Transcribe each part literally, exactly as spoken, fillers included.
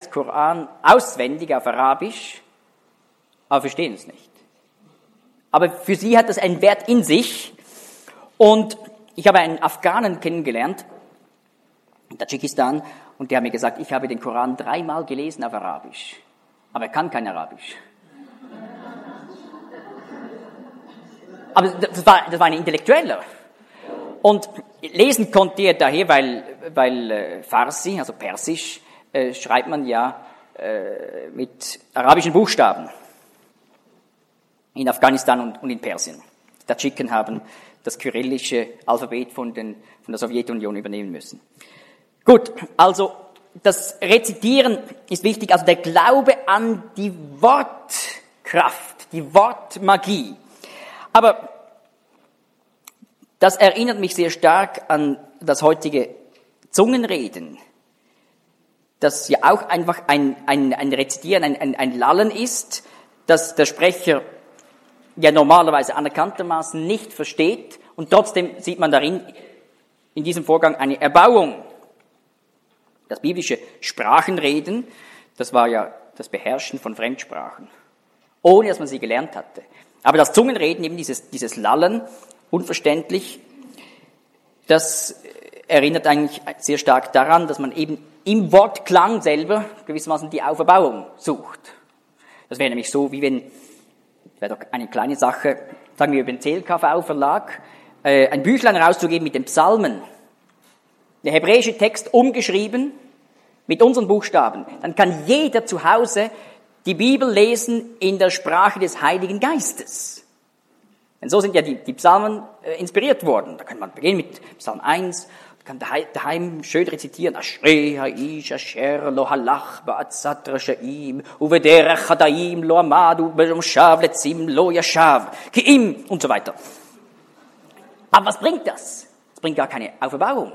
meist Koran auswendig auf Arabisch, aber verstehen es nicht. Aber für sie hat das einen Wert in sich. Und ich habe einen Afghanen kennengelernt, in Tadschikistan, und der hat mir gesagt, ich habe den Koran dreimal gelesen auf Arabisch, aber er kann kein Arabisch. Aber das war, das war ein Intellektueller. Und lesen konnte er daher, weil, weil äh, Farsi, also Persisch, äh, schreibt man ja äh, mit arabischen Buchstaben. In Afghanistan und, und in Persien. Die Tadschiken haben das kyrillische Alphabet von, den, von der Sowjetunion übernehmen müssen. Gut, also das Rezitieren ist wichtig, also der Glaube an die Wortkraft, die Wortmagie. Aber das erinnert mich sehr stark an das heutige Zungenreden, das ja auch einfach ein, ein, ein Rezitieren, ein, ein, ein Lallen ist, dass der Sprecher ja normalerweise anerkanntermaßen nicht versteht, und trotzdem sieht man darin, in diesem Vorgang, eine Erbauung. Das biblische Sprachenreden, das war ja das Beherrschen von Fremdsprachen, ohne dass man sie gelernt hatte. Aber das Zungenreden, eben dieses, dieses Lallen, unverständlich, das erinnert eigentlich sehr stark daran, dass man eben im Wortklang selber gewissermaßen die Auferbauung sucht. Das wäre nämlich so, wie wenn, das wäre doch eine kleine Sache, sagen wir über den C L K V-Verlag, äh, ein Büchlein rauszugeben mit den Psalmen, der hebräische Text umgeschrieben mit unseren Buchstaben. Dann kann jeder zu Hause die Bibel lesen in der Sprache des Heiligen Geistes. Denn so sind ja die, die Psalmen äh, inspiriert worden. Da kann man beginnen mit Psalm eins, kann daheim schön rezitieren. Ashrei ha'ish asher lo halach ba'atzat rashaim uvederech hadaim lo amadu be'mshav letzim lo yashav ki'im und so weiter. Aber was bringt das? Das bringt gar keine Auferbauung.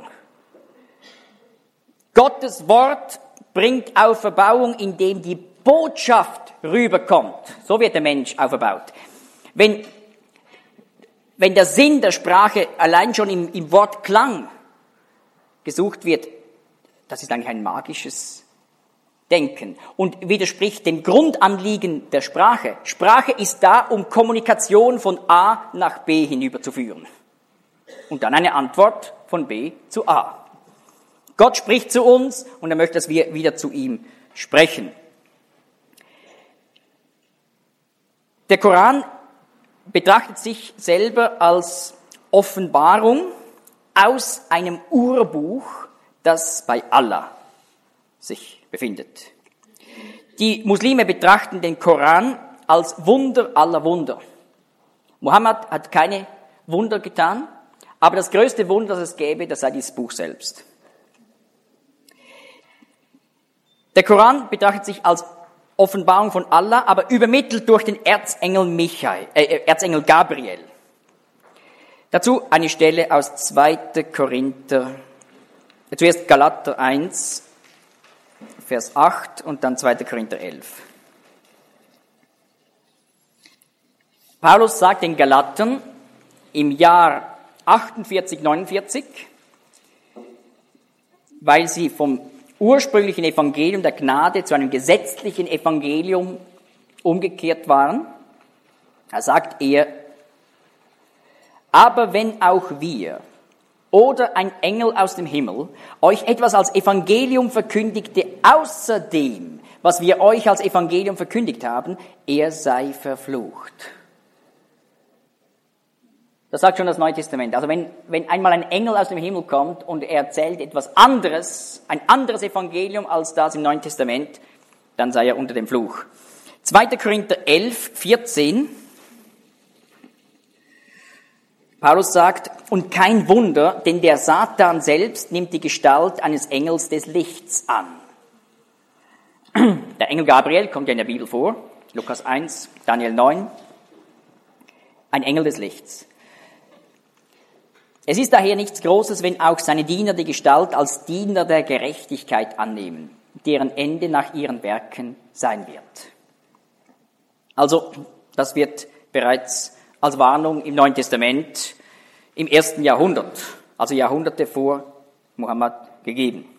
Gottes Wort bringt Auferbauung, indem die Botschaft rüberkommt. So wird der Mensch auferbaut. Wenn, wenn der Sinn der Sprache allein schon im, im Wortklang gesucht wird, das ist eigentlich ein magisches Denken und widerspricht dem Grundanliegen der Sprache. Sprache ist da, um Kommunikation von A nach B hinüberzuführen. Und dann eine Antwort von B zu A. Gott spricht zu uns und er möchte, dass wir wieder zu ihm sprechen. Der Koran betrachtet sich selber als Offenbarung aus einem Urbuch, das bei Allah sich befindet. Die Muslime betrachten den Koran als Wunder aller Wunder. Mohammed hat keine Wunder getan, aber das größte Wunder, das es gäbe, das sei dieses Buch selbst. Der Koran betrachtet sich als Offenbarung von Allah, aber übermittelt durch den Erzengel Michael, äh, Erzengel Gabriel. Dazu eine Stelle aus zweiter Korinther, äh, zuerst Galater eins, Vers acht und dann zweiter Korinther elf. Paulus sagt den Galatern im Jahr achtundvierzig, neunundvierzig, weil sie vom ursprünglichen Evangelium der Gnade zu einem gesetzlichen Evangelium umgekehrt waren. Da sagt er, aber wenn auch wir oder ein Engel aus dem Himmel euch etwas als Evangelium verkündigte, außer dem, was wir euch als Evangelium verkündigt haben, er sei verflucht. Das sagt schon das Neue Testament. Also wenn, wenn einmal ein Engel aus dem Himmel kommt und er erzählt etwas anderes, ein anderes Evangelium als das im Neuen Testament, dann sei er unter dem Fluch. zweiter Korinther elf, vierzehn. Paulus sagt, und kein Wunder, denn der Satan selbst nimmt die Gestalt eines Engels des Lichts an. Der Engel Gabriel kommt ja in der Bibel vor, Lukas eins, Daniel neun. Ein Engel des Lichts. Es ist daher nichts Großes, wenn auch seine Diener die Gestalt als Diener der Gerechtigkeit annehmen, deren Ende nach ihren Werken sein wird. Also, das wird bereits als Warnung im Neuen Testament im ersten Jahrhundert, also Jahrhunderte vor Mohammed, gegeben.